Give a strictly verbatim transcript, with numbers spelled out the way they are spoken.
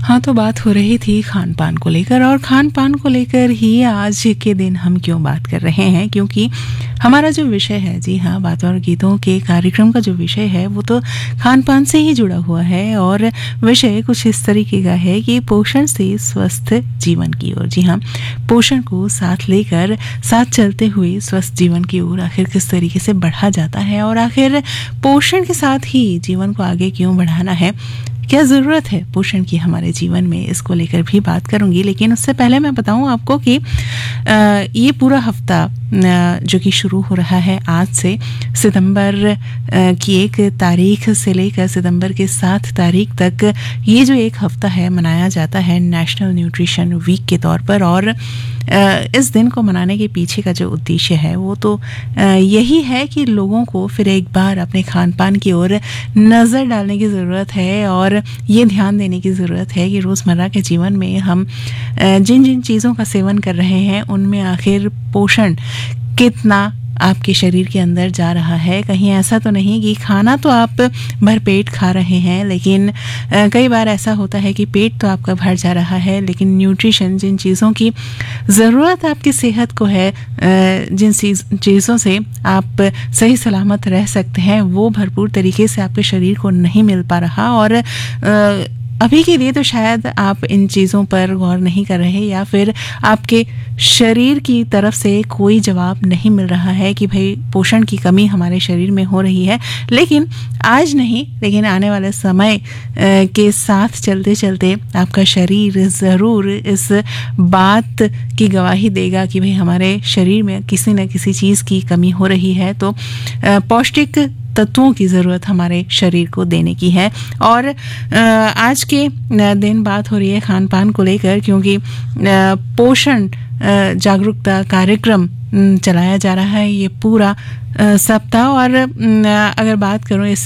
हाँ, तो बात हो रही थी खान-पान को लेकर और खान-पान को लेकर ही आज के दिन हम क्यों बात कर रहे हैं, क्योंकि हमारा जो विषय है, जी हाँ, बात और गीतों के कार्यक्रम का जो विषय है वो तो खान-पान से ही जुड़ा हुआ है और विषय कुछ इस तरीके का है कि पोषण से स्वस्थ जीवन की ओर। जी हाँ, पोषण को साथ लेकर साथ चलते हुए स्वस्थ जीवन की ओर आखिर किस तरीके से बढ़ा जाता है और आखिर पोषण के साथ ही जीवन को आगे क्यों बढ़ाना है, क्या ज़रूरत है पोषण की हमारे जीवन में, इसको लेकर भी बात करूंगी। लेकिन उससे पहले मैं बताऊं आपको कि आ, ये पूरा हफ्ता जो कि शुरू हो रहा है आज से, सितंबर की एक तारीख से लेकर सितंबर के सात तारीख तक, ये जो एक हफ्ता है मनाया जाता है नेशनल न्यूट्रिशन वीक के तौर पर। और इस दिन को मनाने के पीछे का जो उद्देश्य है वो तो यही है कि लोगों को फिर एक बार अपने खान पान की ओर नज़र डालने की ज़रूरत है और ये ध्यान देने की ज़रूरत है कि रोज़मर्रा के जीवन में हम जिन जिन चीज़ों का सेवन कर रहे हैं उनमें आखिर पोषण कितना आपके शरीर के अंदर जा रहा है। कहीं ऐसा तो नहीं कि खाना तो आप भरपेट खा रहे हैं, लेकिन कई बार ऐसा होता है कि पेट तो आपका भर जा रहा है, लेकिन न्यूट्रिशन, जिन चीज़ों की ज़रूरत आपकी सेहत को है, जिन चीज़ों से आप सही सलामत रह सकते हैं, वो भरपूर तरीके से आपके शरीर को नहीं मिल पा रहा। और अभी के लिए तो शायद आप इन चीज़ों पर गौर नहीं कर रहे या फिर आपके शरीर की तरफ से कोई जवाब नहीं मिल रहा है कि भाई पोषण की कमी हमारे शरीर में हो रही है। लेकिन आज नहीं, लेकिन आने वाले समय के साथ चलते चलते आपका शरीर ज़रूर इस बात की गवाही देगा कि भाई हमारे शरीर में किसी न किसी चीज़ की कमी हो रही है। तो पौष्टिक तत्वों की ज़रूरत हमारे शरीर को देने की है। और आज के दिन बात हो रही है खान पान को लेकर, क्योंकि पोषण जागरूकता कार्यक्रम चलाया जा रहा है ये पूरा सप्ताह। और अगर बात करूं इस